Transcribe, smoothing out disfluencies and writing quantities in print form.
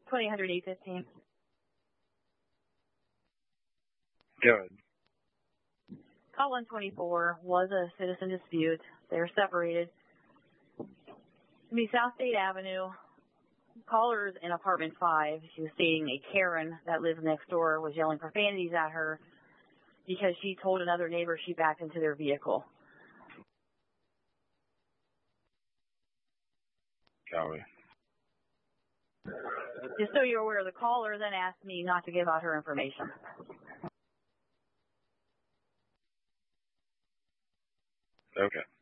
2000 815. Go ahead. Call 124 was a citizen dispute. They were separated. South State Avenue. Callers in apartment 5. She was stating a Karen that lives next door was yelling profanities at her because she told another neighbor she backed into their vehicle. Copy. Just so you're aware, the caller then asked me not to give out her information. Okay.